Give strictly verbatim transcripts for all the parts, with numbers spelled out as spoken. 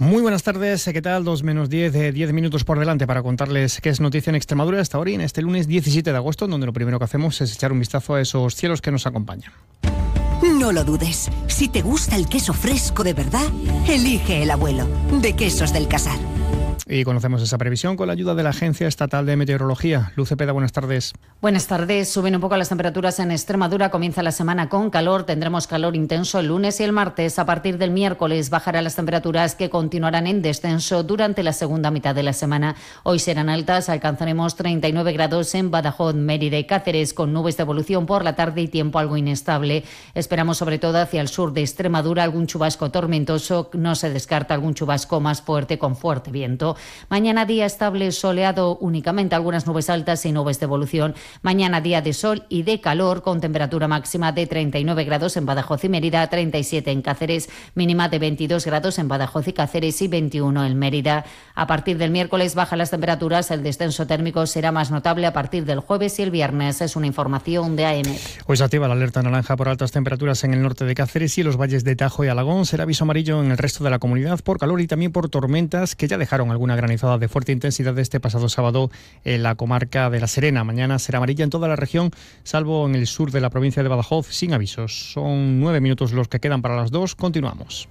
Muy buenas tardes, ¿qué tal? Dos menos diez, diez minutos por delante para contarles qué es noticia en Extremadura hasta ahora y en este lunes diecisiete de agosto, donde lo primero que hacemos es echar un vistazo a esos cielos que nos acompañan. No lo dudes, si te gusta el queso fresco de verdad, elige el abuelo, de Quesos del Casar. Y conocemos esa previsión con la ayuda de la Agencia Estatal de Meteorología. Luz Cepeda, buenas tardes. Buenas tardes. Suben un poco las temperaturas en Extremadura. Comienza la semana con calor. Tendremos calor intenso el lunes y el martes. A partir del miércoles bajarán las temperaturas que continuarán en descenso durante la segunda mitad de la semana. Hoy serán altas. Alcanzaremos treinta y nueve grados en Badajoz, Mérida y Cáceres, con nubes de evolución por la tarde y tiempo algo inestable. Esperamos sobre todo hacia el sur de Extremadura algún chubasco tormentoso. No se descarta algún chubasco más fuerte con fuerte viento. Mañana día estable, soleado, únicamente algunas nubes altas y nubes de evolución. Mañana día de sol y de calor, con temperatura máxima de treinta y nueve grados en Badajoz y Mérida, treinta y siete en Cáceres, mínima de veintidós grados en Badajoz y Cáceres y veintiuno en Mérida. A partir del miércoles bajan las temperaturas, el descenso térmico será más notable a partir del jueves y el viernes. Es una información de A M. Hoy se activa la alerta naranja por altas temperaturas en el norte de Cáceres y los valles de Tajo y Alagón. Será aviso amarillo en el resto de la comunidad por calor y también por tormentas que ya dejaron alguna granizada de fuerte intensidad este pasado sábado en la comarca de La Serena. Mañana será amarilla en toda la región, salvo en el sur de la provincia de Badajoz, sin avisos. Son nueve minutos los que quedan para las dos. Continuamos.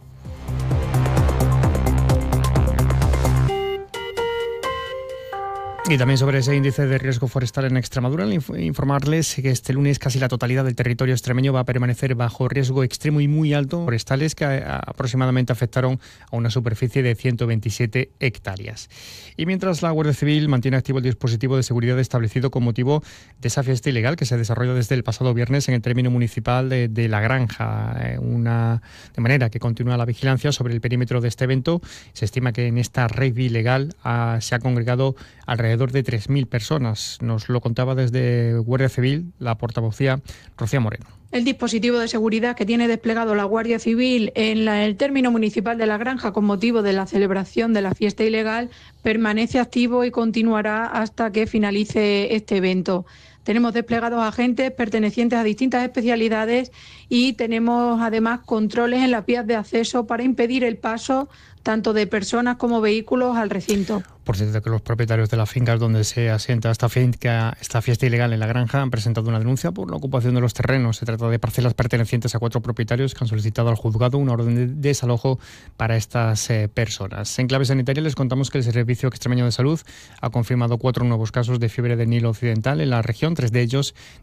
Y también sobre ese índice de riesgo forestal en Extremadura, informarles que este lunes casi la totalidad del territorio extremeño va a permanecer bajo riesgo extremo y muy alto forestales que aproximadamente afectaron a una superficie de ciento veintisiete hectáreas. Y mientras la Guardia Civil mantiene activo el dispositivo de seguridad establecido con motivo de esa fiesta ilegal que se desarrolló desde el pasado viernes en el término municipal de, de La Granja, una, de manera que continúa la vigilancia sobre el perímetro de este evento. Se estima que en esta rave ilegal ah, se ha congregado alrededor de tres mil personas. Nos lo contaba desde Guardia Civil la portavocía Rocío Moreno. El dispositivo de seguridad que tiene desplegado la Guardia Civil en la, el término municipal de La Granja con motivo de la celebración de la fiesta ilegal permanece activo y continuará hasta que finalice este evento. Tenemos desplegados agentes pertenecientes a distintas especialidades y tenemos además controles en las vías de acceso para impedir el paso tanto de personas como vehículos al recinto. Por cierto, que los propietarios de las fincas donde se asienta esta finca, esta fiesta ilegal en La Granja, han presentado una denuncia por la ocupación de los terrenos. Se trata de parcelas pertenecientes a cuatro propietarios que han solicitado al juzgado una orden de desalojo para estas eh, personas. En clave sanitaria les contamos que el Servicio Extremeño de Salud ha confirmado cuatro nuevos casos de fiebre del Nilo Occidental en la región, tres de ellos